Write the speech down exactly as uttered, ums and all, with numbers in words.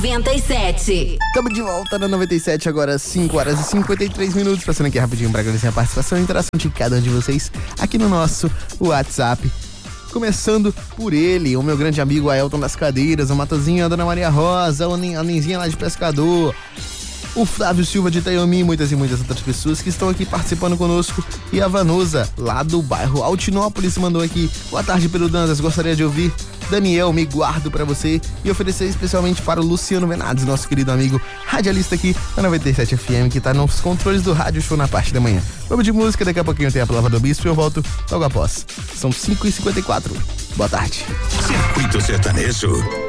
noventa e sete. Estamos de volta na noventa e sete, agora cinco horas e cinquenta e três minutos. Passando aqui rapidinho para agradecer a participação e a interação de cada um de vocês aqui no nosso WhatsApp. Começando por ele, o meu grande amigo Aelton das Cadeiras, o Matozinho, a Dona Maria Rosa, a Nenzinha lá de Pescador, o Flávio Silva de Itaiomi, muitas e muitas outras pessoas que estão aqui participando conosco. E a Vanusa, lá do bairro Altinópolis, mandou aqui: boa tarde, Pedro Dantas, gostaria de ouvir Daniel, me guardo pra você, e oferecer especialmente para o Luciano Venades, nosso querido amigo radialista aqui na noventa e sete F M, que tá nos controles do rádio show na parte da manhã. Vamos de música, daqui a pouquinho tem a palavra do Bispo e eu volto logo após. São cinco e cinquenta e quatro. Boa tarde. Circuito Sertanejo.